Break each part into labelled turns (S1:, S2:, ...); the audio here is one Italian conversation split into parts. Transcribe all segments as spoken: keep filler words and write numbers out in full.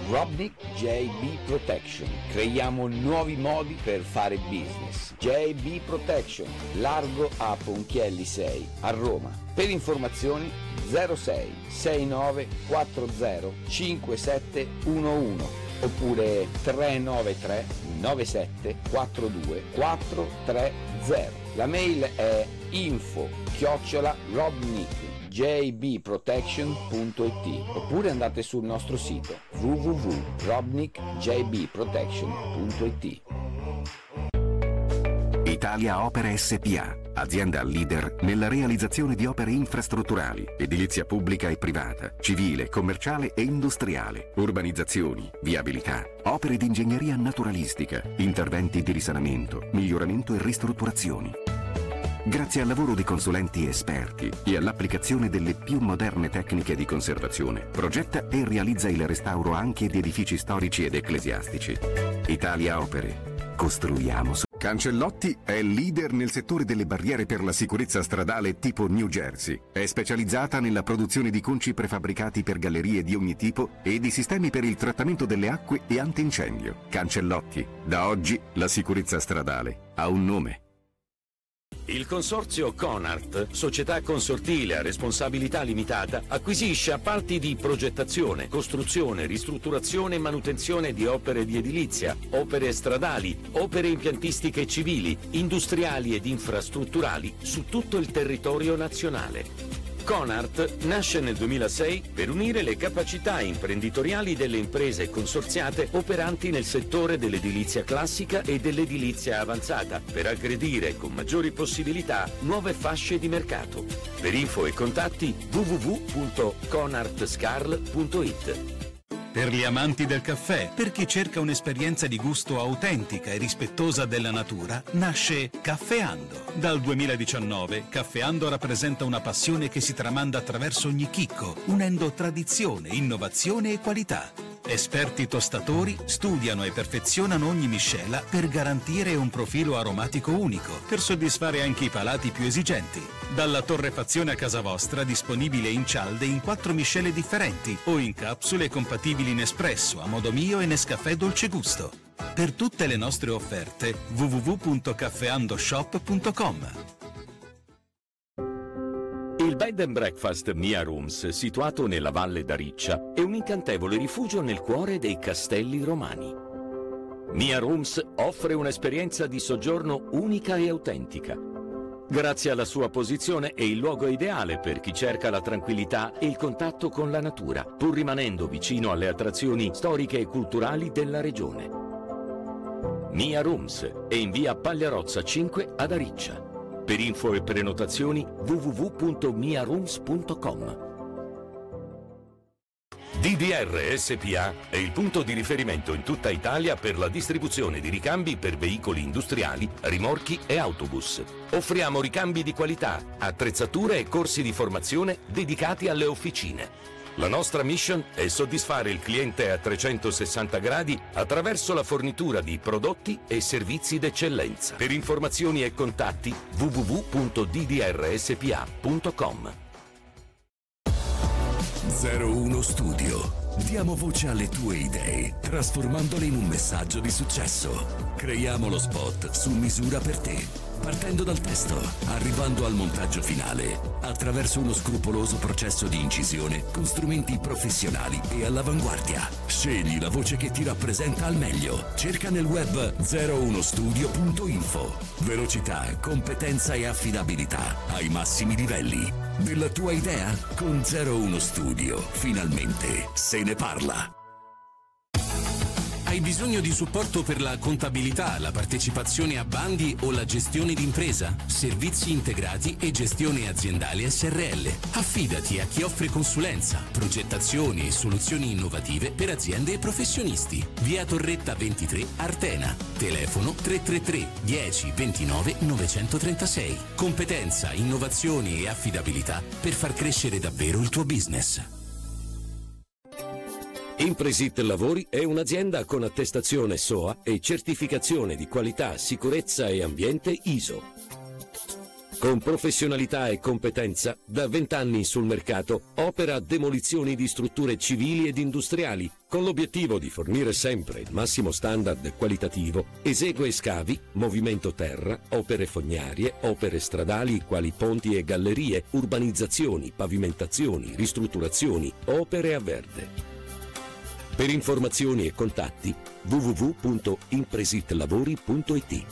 S1: Robnik J B Protection. Creiamo nuovi modi per fare business. J B Protection, largo a Ponchielli sei, a Roma. Per informazioni zero sei sei nove quattro zero cinque sette uno uno oppure tre nove tre nove sette quattro due quattro tre zero. La mail è info chiocciola robnik j b protection punto i t oppure andate sul nostro sito w w w punto robnik j b protection punto i t.
S2: Italia Opere S P A, azienda leader nella realizzazione di opere infrastrutturali, edilizia pubblica e privata, civile, commerciale e industriale, urbanizzazioni, viabilità, opere di ingegneria naturalistica, interventi di risanamento, miglioramento e ristrutturazioni. Grazie al lavoro di consulenti esperti e all'applicazione delle più moderne tecniche di conservazione, progetta e realizza il restauro anche di edifici storici ed ecclesiastici. Italia Opere. Costruiamo. Cancellotti è leader nel settore delle barriere per la sicurezza stradale tipo New Jersey. È specializzata nella produzione di conci prefabbricati per gallerie di ogni tipo e di sistemi per il trattamento delle acque e antincendio. Cancellotti. Da oggi la sicurezza stradale ha un nome.
S3: Il consorzio Conart, società consortile a responsabilità limitata, acquisisce appalti di progettazione, costruzione, ristrutturazione e manutenzione di opere di edilizia, opere stradali, opere impiantistiche civili, industriali ed infrastrutturali su tutto il territorio nazionale. Conart nasce nel duemilasei per unire le capacità imprenditoriali delle imprese consorziate operanti nel settore dell'edilizia classica e dell'edilizia avanzata per aggredire con maggiori possibilità nuove fasce di mercato. Per info e contatti w w w punto conart scarl punto i t.
S4: Per gli amanti del caffè, per chi cerca un'esperienza di gusto autentica e rispettosa della natura, nasce Caffeando. Dal duemiladiciannove, Caffeando rappresenta una passione che si tramanda attraverso ogni chicco, unendo tradizione, innovazione e qualità. Esperti tostatori studiano e perfezionano ogni miscela per garantire un profilo aromatico unico, per soddisfare anche i palati più esigenti. Dalla torrefazione a casa vostra, disponibile in cialde in quattro miscele differenti o in capsule compatibili in espresso, a modo mio e Nescafè dolce gusto. Per tutte le nostre offerte w w w punto caffeandoshop punto com.
S3: Il Bed and Breakfast Mia Rooms, situato nella Valle d'Ariccia, è un incantevole rifugio nel cuore dei castelli romani. Mia Rooms offre un'esperienza di soggiorno unica e autentica. Grazie alla sua posizione è il luogo ideale per chi cerca la tranquillità e il contatto con la natura, pur rimanendo vicino alle attrazioni storiche e culturali della regione. Mia Rooms è in via Pagliarozza cinque ad Ariccia. Per info e prenotazioni w w w punto mia rooms punto com. D D R S P A è il punto di riferimento in tutta Italia per la distribuzione di ricambi per veicoli industriali, rimorchi e autobus. Offriamo ricambi di qualità, attrezzature e corsi di formazione dedicati alle officine. La nostra mission è soddisfare il cliente a trecentosessanta gradi attraverso la fornitura di prodotti e servizi d'eccellenza. Per informazioni e contatti w w w punto d d r s p a punto com.
S5: zero uno Studio. Diamo voce alle tue idee, trasformandole in un messaggio di successo. Creiamo lo spot su misura per te. Partendo dal testo, arrivando al montaggio finale, attraverso uno scrupoloso processo di incisione con strumenti professionali e all'avanguardia. Scegli la voce che ti rappresenta al meglio. Cerca nel web zero uno studio punto info. Velocità, competenza e affidabilità ai massimi livelli. Della tua idea? Con zero uno Studio, finalmente se ne parla.
S6: Hai bisogno di supporto per la contabilità, la partecipazione a bandi o la gestione d'impresa? Servizi integrati e gestione aziendale S R L. Affidati a chi offre consulenza, progettazioni e soluzioni innovative per aziende e professionisti. Via Torretta ventitré, Artena. Telefono tre tre tre dieci ventinove novecentotrentasei. Competenza, innovazioni e affidabilità per far crescere davvero il tuo business.
S3: Impresit Lavori è un'azienda con attestazione S O A e certificazione di qualità, sicurezza e ambiente I S O. Con professionalità e competenza, da vent'anni sul mercato, opera demolizioni di strutture civili ed industriali, con l'obiettivo di fornire sempre il massimo standard qualitativo. Esegue scavi, movimento terra, opere fognarie, opere stradali quali ponti e gallerie, urbanizzazioni, pavimentazioni, ristrutturazioni, opere a verde. Per informazioni e contatti w w w punto impresitlavori punto i t.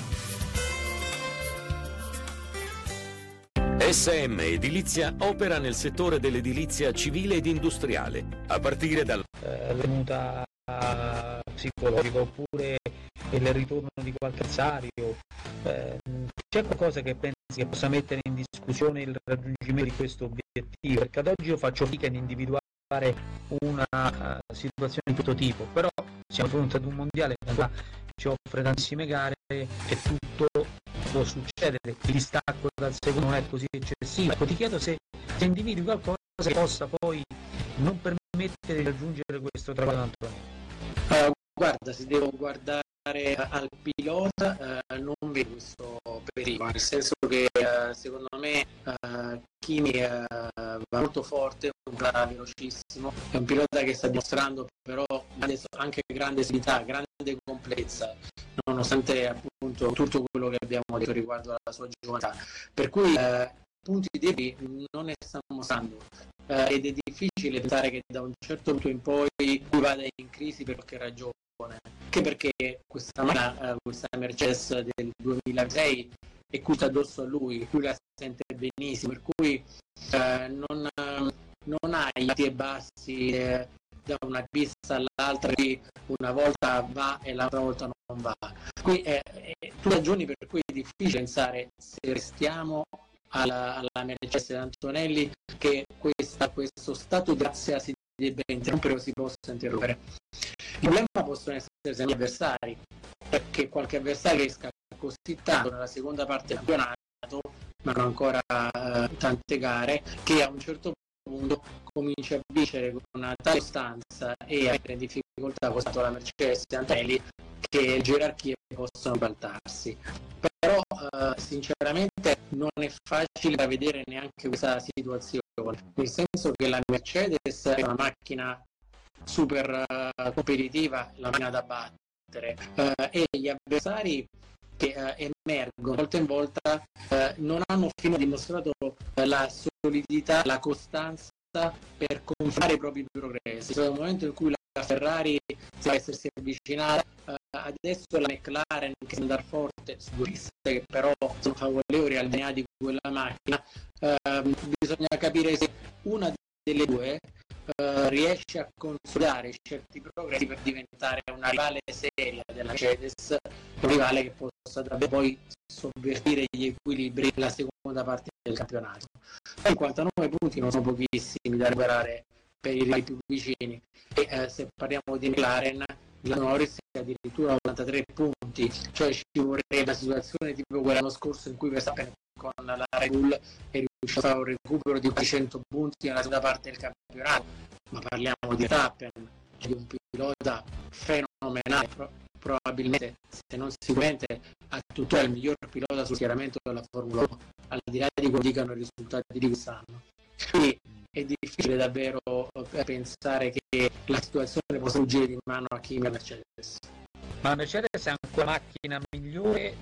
S3: S M Edilizia opera nel settore dell'edilizia civile ed industriale, a partire dal
S7: eh, venuta psicologica oppure il ritorno di qualche avversario. Eh, c'è qualcosa che pensi che possa mettere in discussione il raggiungimento di questo obiettivo? Perché ad oggi io faccio fatica in individuare una uh, situazione di questo tipo, però siamo di fronte ad un mondiale che ci offre tantissime gare e tutto può succedere, il distacco dal secondo non è così eccessivo. Ecco, ti chiedo se, se individui qualcosa che possa poi non permettere di raggiungere questo traguardo, Antonio.
S8: Uh, guarda, se devo guardare al pilota uh, non vedo questo pericolo, nel senso che uh, secondo me uh, Kimi uh, va molto forte, è un pilota velocissimo, è un pilota che sta dimostrando però adesso anche grande abilità, grande complezza, nonostante appunto tutto quello che abbiamo detto riguardo alla sua giovane, per cui uh, punti deboli non ne sta mostrando uh, ed è difficile pensare che da un certo punto in poi lui vada in crisi per qualche ragione, anche perché questa macchina, uh, questa Mercedes del duemilasei è cuta addosso a lui, lui la sente benissimo, per cui uh, non, uh, non ha i alti e bassi eh, da una pista all'altra, una volta va e l'altra volta non va. Qui è, è, tu ragioni per cui è difficile pensare, se restiamo alla, alla Mercedes Antonelli, che questa, questo stato di grazia si debba interrompere o si possa interrompere. Il problema possono essere sempre gli avversari, perché qualche avversario esca così tanto nella seconda parte del campionato, ma non ancora uh, tante gare, che a un certo punto comincia a vincere con una tale costanza e a mettere in difficoltà la Mercedes Antonelli che le gerarchie possono baltarsi. Però uh, sinceramente non è facile da vedere neanche questa situazione, nel senso che la Mercedes è una macchina super uh, competitiva, la macchina da battere, uh, e gli avversari che uh, emergono volta in volta uh, non hanno fino dimostrato uh, la solidità, la costanza per confermare i propri progressi. Cioè, nel momento in cui la Ferrari sembra essersi avvicinata, uh, adesso la McLaren che sa andare forte su due piste che però sono favorevoli al D N A di quella macchina, uh, bisogna capire se una delle due Uh, riesce a consolidare certi progressi per diventare una rivale seria della Mercedes, un rivale che possa davvero poi sovvertire gli equilibri nella seconda parte del campionato. cinquantanove punti non sono pochissimi da recuperare per i rivali più vicini e uh, se parliamo di McLaren, la Norris è addirittura ottantatré punti, cioè ci vorrebbe una situazione tipo quella l'anno scorso in cui Verstappen con la Red Bull è riuscito a fare un recupero di cento punti nella seconda parte del campionato, ma parliamo di Verstappen, di un pilota fenomenale, pro- probabilmente se non sicuramente a tuttora il miglior pilota sul schieramento della Formula uno, al di là di quello che dicano i risultati di quest'anno. Quindi è difficile davvero pensare che la situazione possa fuggire di mano a Kimi e a Mercedes.
S7: Ma la Mercedes è ancora una macchina migliore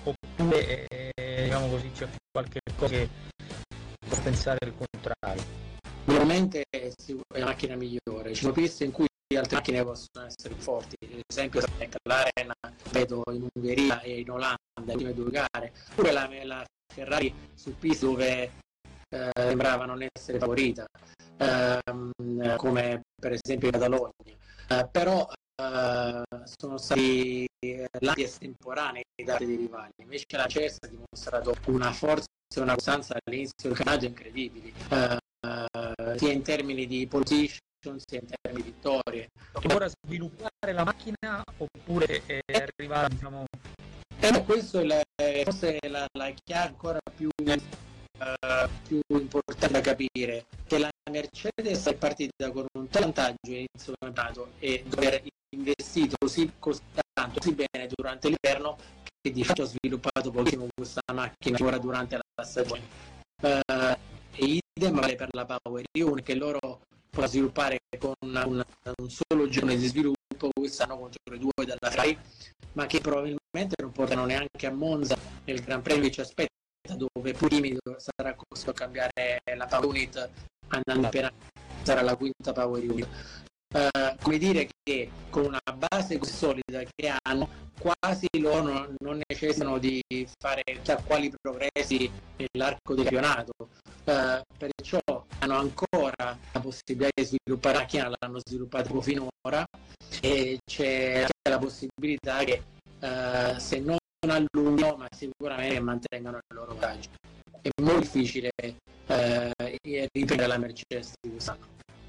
S7: oppure eh, diciamo così c'è qualche cosa che può pensare il contrario?
S8: Sicuramente è una macchina migliore, ci sono piste in cui altre macchine possono essere forti, ad esempio la McLaren vedo in Ungheria e in Olanda le ultime due gare, oppure la, la Ferrari su piste dove eh, sembrava non essere favorita, ehm, come per esempio in Catalogna, eh, però Uh, sono stati lati estemporanei dati dei rivali, invece la Mercedes ha dimostrato una forza e una costanza all'inizio del campionato incredibili, uh, uh, sia in termini di position sia in termini di vittorie.
S7: Ora sviluppare la macchina oppure eh, arrivare diciamo
S8: eh, questo è la, forse la, la chiave ancora più, uh, più importante da capire, che la Mercedes è partita con un vantaggio inizio campionato e dover investito così, così tanto, così bene durante l'inverno che di fatto ha sviluppato pochissimo questa macchina ora durante la stagione. Uh, e idem vale per la Power Unit, che loro possono sviluppare con una, una, un solo giorno di sviluppo quest'anno contro i due della Ferrari, ma che probabilmente non portano neanche a Monza nel Gran Premio che ci aspetta, dove Purimi sarà costretto a cambiare la Power Unit andando per sarà la quinta Power Unit. Uh, come dire che con una base così solida che hanno, quasi loro non, non necessitano di fare chissà quali progressi nell'arco del campionato, uh, perciò hanno ancora la possibilità di sviluppare la macchina, l'hanno sviluppata finora, e c'è la possibilità che uh, se non allungano, ma sicuramente mantengano il loro vantaggio. È molto difficile uh, riprendere la Mercedes di quest'anno.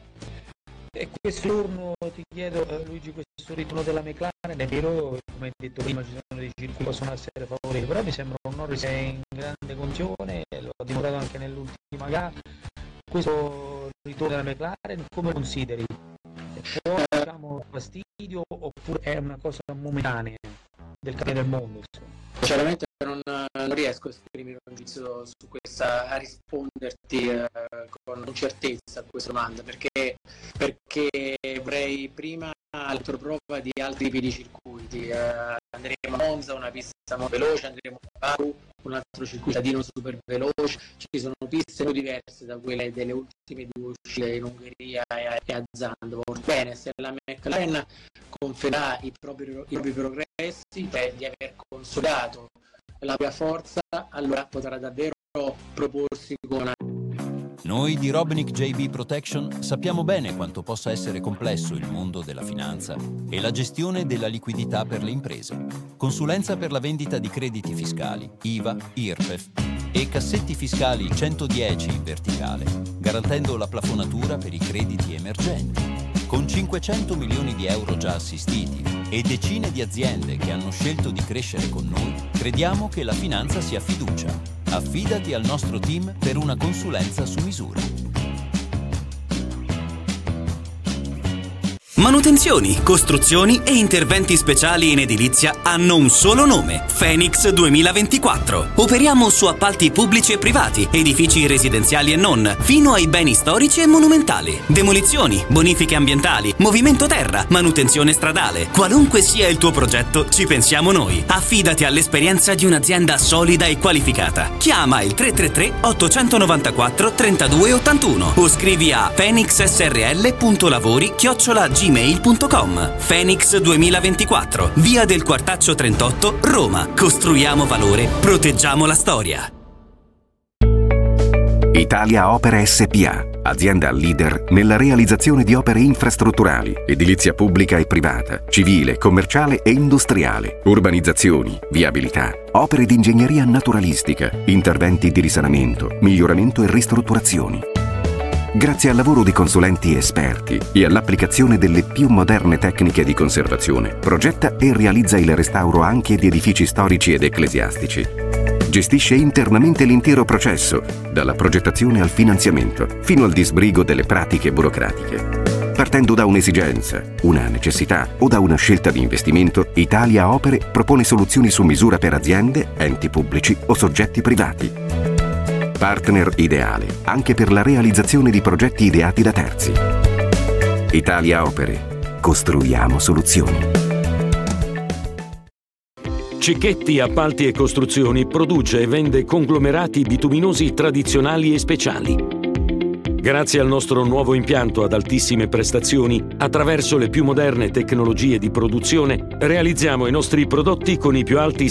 S7: E questo turno ti chiedo, eh, Luigi, questo ritorno della McLaren è vero, come hai detto prima, ci sono dei circuiti che possono essere favorevoli, però mi sembra un Norris in grande condizione, lo ha dimostrato anche nell'ultima gara. Questo ritorno della McLaren come consideri? Può, diciamo, fastidio oppure è una cosa momentanea del campione del mondo? Insomma?
S8: Sinceramente non, non riesco a esprimere un giudizio su questa, a risponderti eh, con certezza a questa domanda, perché, perché vorrei prima altra prova di altri tipi di circuiti. Eh, andremo a Monza, una pista molto veloce, andremo a Baku, un altro circuitino super veloce, ci sono piste molto diverse da quelle delle ultime due uscite in Ungheria e a Zandvoort. Bene, se la McLaren confermerà i propri, i propri progressi, cioè di aver consolidato la propria forza, allora potrà davvero proporsi con una...
S9: Noi di Robnik J B Protection sappiamo bene quanto possa essere complesso il mondo della finanza e la gestione della liquidità per le imprese. Consulenza per la vendita di crediti fiscali, I V A, I R P E F e cassetti fiscali centodieci in verticale, garantendo la plafonatura per i crediti emergenti. Con cinquecento milioni di euro già assistiti e decine di aziende che hanno scelto di crescere con noi, crediamo che la finanza sia fiducia. Affidati al nostro team per una consulenza su misura.
S10: Manutenzioni, costruzioni e interventi speciali in edilizia hanno un solo nome: Phoenix duemilaventiquattro. Operiamo su appalti pubblici e privati, edifici residenziali e non, fino ai beni storici e monumentali. Demolizioni, bonifiche ambientali, movimento terra, manutenzione stradale. Qualunque sia il tuo progetto, ci pensiamo noi. Affidati all'esperienza di un'azienda solida e qualificata. Chiama il tre tre tre otto nove quattro tre due otto uno o scrivi a phoenixsrl.lavori chiocciola gmail punto com. Phoenix duemilaventiquattro, via del Quartaccio trentotto, Roma. Costruiamo valore, proteggiamo la storia.
S2: Italia Opere S P A, azienda leader nella realizzazione di opere infrastrutturali, edilizia pubblica e privata, civile, commerciale e industriale, urbanizzazioni, viabilità, opere di ingegneria naturalistica, interventi di risanamento, miglioramento e ristrutturazioni. Grazie al lavoro di consulenti esperti e all'applicazione delle più moderne tecniche di conservazione, progetta e realizza il restauro anche di edifici storici ed ecclesiastici. Gestisce internamente l'intero processo, dalla progettazione al finanziamento, fino al disbrigo delle pratiche burocratiche. Partendo da un'esigenza, una necessità o da una scelta di investimento, Italia Opere propone soluzioni su misura per aziende, enti pubblici o soggetti privati. Partner ideale anche per la realizzazione di progetti ideati da terzi. Italia Opere. Costruiamo soluzioni.
S3: Cicchetti Appalti e Costruzioni produce e vende conglomerati bituminosi tradizionali e speciali. Grazie al nostro nuovo impianto ad altissime prestazioni, attraverso le più moderne tecnologie di produzione, realizziamo i nostri prodotti con i più alti